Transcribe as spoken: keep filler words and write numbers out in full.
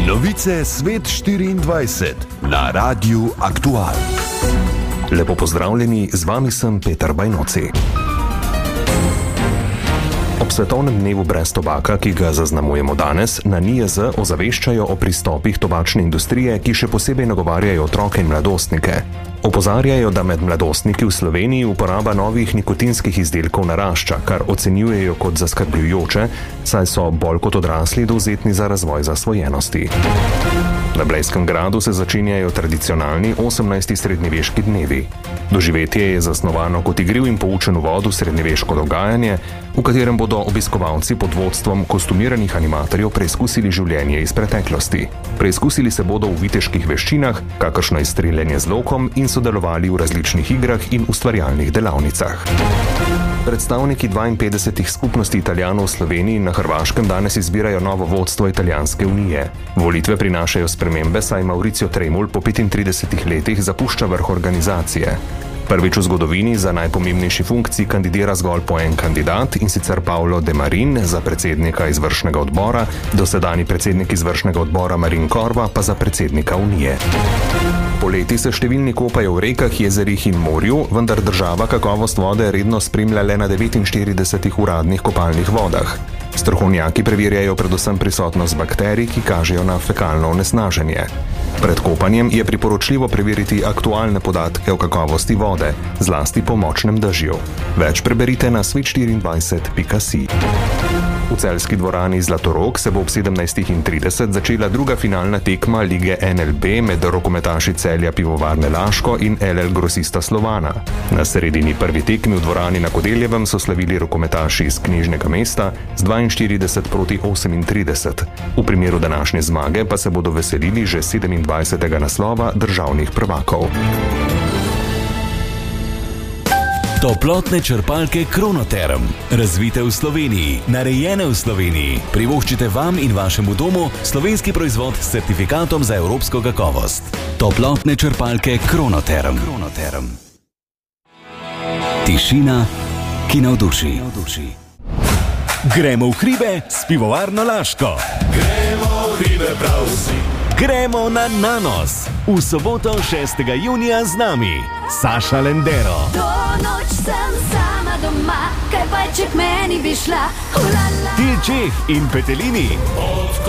Novice Svet štiriindvajset na Radiu Aktual. Lepo pozdravljeni, z vami sem Peter Bajnoci. Ob svetovnem dnevu brez tobaka, ki ga zaznamujemo danes, na N I J Z ozaveščajo o pristopih tobačne industrije, ki še posebej nagovarjajo otroke in mladostnike. Opozarjajo, da med mladostniki v Sloveniji uporaba novih nikotinskih izdelkov narašča, kar ocenjujejo kot zaskrbljujoče, saj so bolj kot odrasli dovzetni za razvoj zasvojenosti. Na Blejskem gradu se začenjajo tradicionalni osemnajsti srednjeveški dnevi. Doživetje je zasnovano kot igriv in poučen uvod v srednjeveško dogajanje, v katerem bodo obiskovalci pod vodstvom kostumiranih animatorjev preizkusili življenje iz preteklosti. Preizkusili se bodo v viteških veščinah, kakršno je streljanje z lokom, in sodelovali v različnih igrah in ustvarjalnih delavnicah. Predstavniki dvainpetdesetih skupnosti Italijanov v Sloveniji in na Hrvaškem danes izbirajo novo vodstvo Italijanske unije. Volitve prinašajo spremembe, saj Mauricio Tremul po petintridesetih letih zapušča vrh organizacije. Prvič v zgodovini za najpomembnejši funkciji kandidira zgolj po en kandidat, in sicer Paolo De Marin za predsednika izvršnega odbora, dosedanji predsednik izvršnega odbora Marin Korva pa za predsednika unije. Poleti se številni kopajo v rekah, jezerih in morju, vendar država kakovost vode redno spremlja le na devetinštiridesetih uradnih kopalnih vodah. Strokovnjaki preverjajo predvsem prisotnost bakterij, ki kažejo na fekalno onesnaženje. Pred kopanjem je priporočljivo preveriti aktualne podatke o kakovosti vode, zlasti po močnem dežju. Več preberite na svet štiriindvajset pika si. V celjski dvorani Zlatorog se bo ob sedemnajstih trideset začela druga finalna tekma lige N L B med rokometaši Celja Pivovarne Laško in L L Grosista Slovana. Na sredini prvi tekmi v dvorani na Kodeljevem so slavili rokometaši iz Knežjega mesta z dvainštirideset proti osemintrideset. V primeru današnje zmage pa se bodo veselili že sedemindvajsetega naslova državnih prvakov. Toplotne črpalke Kronoterm. Razvite v Sloveniji, narejene v Sloveniji. Privoščite vam in vašemu domu slovenski proizvod s certifikatom za evropsko kakovost. Toplotne črpalke Kronoterm. Kronoterm. Tišina, ki navduši. Gremo v hribe s Pivovarno Laško. Gremo v hribe prav vsi. Gremo na Nanos. V soboto šestega junija z nami Saša Lendero. Do noč sem sama doma, kaj pa če k meni bi šla. Ulala. Tilčeh in Petelini. Od